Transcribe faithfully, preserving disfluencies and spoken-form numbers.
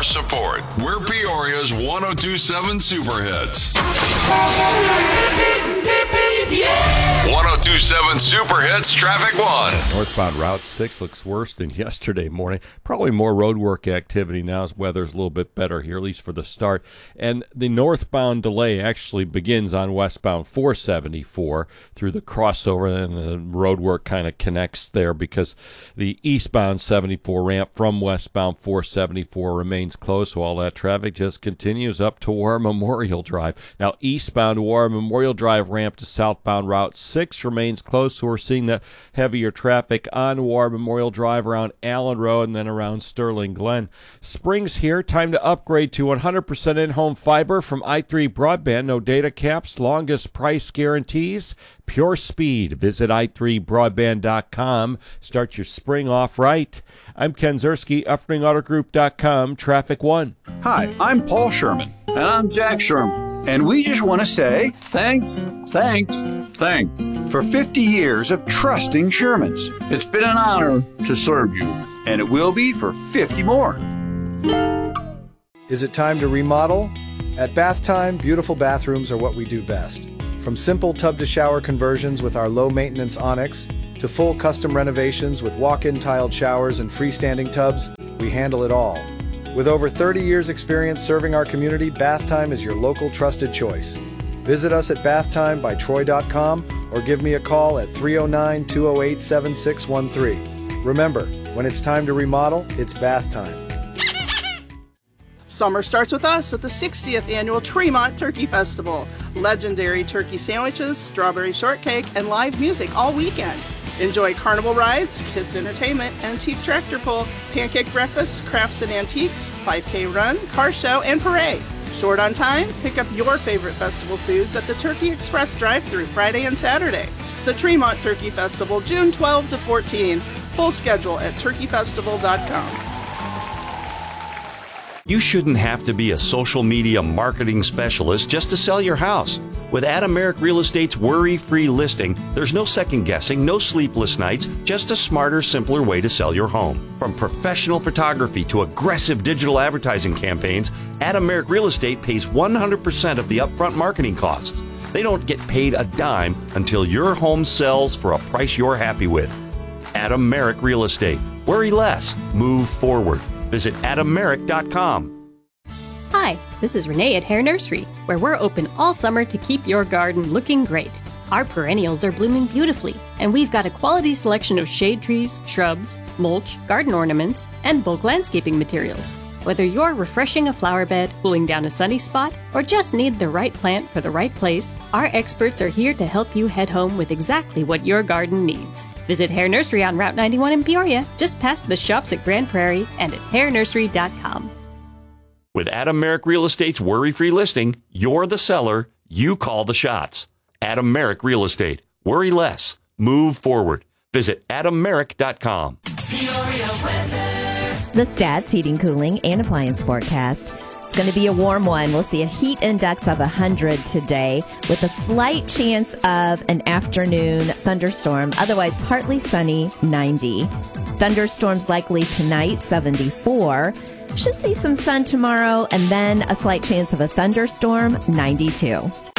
your support. We're Peoria's one oh two point seven Super Hits. one oh two point seven Super Hits Traffic one. Northbound Route six looks worse than yesterday morning. Probably more road work activity now as weather's a little bit better here, at least for the start. And the northbound delay actually begins on westbound four seventy-four through the crossover, and the road work kind of connects there because the eastbound seventy-four ramp from westbound four seventy-four remains closed, so all that traffic just continues up to War Memorial Drive. Now, eastbound War Memorial Drive ramp to southbound Route six remains closed, so we're seeing the heavier traffic on War Memorial Drive around Allen Road and then around Sterling Glen. Spring's here. Time to upgrade to one hundred percent in-home fiber from i three Broadband. No data caps, longest price guarantees, pure speed. Visit i three broadband dot com. Start your spring off right. I'm Ken Zerski, Uffring Auto Group dot com, Traffic One. Hi, I'm Paul Sherman. And I'm Jack Sherman. And we just want to say thanks, thanks, thanks for fifty years of trusting Shermans. It's been an honor to serve you. And it will be for fifty more. Is it time to remodel? At Bath Time, beautiful bathrooms are what we do best. From simple tub-to-shower conversions with our low-maintenance Onyx to full custom renovations with walk-in tiled showers and freestanding tubs, we handle it all. With over thirty years experience serving our community, Bath Time is your local trusted choice. Visit us at bath time by troy dot com or give me a call at three oh nine, two oh eight, seven six one three. Remember, when it's time to remodel, it's Bath Time. Summer starts with us at the sixtieth Annual Tremont Turkey Festival. Legendary turkey sandwiches, strawberry shortcake, and live music all weekend. Enjoy carnival rides, kids entertainment, antique tractor pull, pancake breakfast, crafts and antiques, five K run, car show, and parade. Short on time? Pick up your favorite festival foods at the Turkey Express drive-thru Friday and Saturday. The Tremont Turkey Festival, June twelfth to fourteenth. Full schedule at turkey festival dot com. You shouldn't have to be a social media marketing specialist just to sell your house. With Adam Merrick Real Estate's worry-free listing, there's no second-guessing, no sleepless nights, just a smarter, simpler way to sell your home. From professional photography to aggressive digital advertising campaigns, Adam Merrick Real Estate pays one hundred percent of the upfront marketing costs. They don't get paid a dime until your home sells for a price you're happy with. Adam Merrick Real Estate. Worry less. Move forward. Visit adam merrick dot com. Hi, this is Renee at Hair Nursery, where we're open all summer to keep your garden looking great. Our perennials are blooming beautifully, and we've got a quality selection of shade trees, shrubs, mulch, garden ornaments, and bulk landscaping materials. Whether you're refreshing a flower bed, cooling down a sunny spot, or just need the right plant for the right place, our experts are here to help you head home with exactly what your garden needs. Visit Hair Nursery on Route ninety-one in Peoria, just past the shops at Grand Prairie, and at hair nursery dot com. With Adam Merrick Real Estate's worry-free listing, you're the seller, you call the shots. Adam Merrick Real Estate. Worry less. Move forward. Visit adam merrick dot com. Peoria weather. The Stats Heating, Cooling, and Appliance forecast. It's going to be a warm one. We'll see a heat index of one hundred today with a slight chance of an afternoon thunderstorm. Otherwise, partly sunny, ninety. Thunderstorms likely tonight, seventy-four. Should see some sun tomorrow and then a slight chance of a thunderstorm, ninety-two.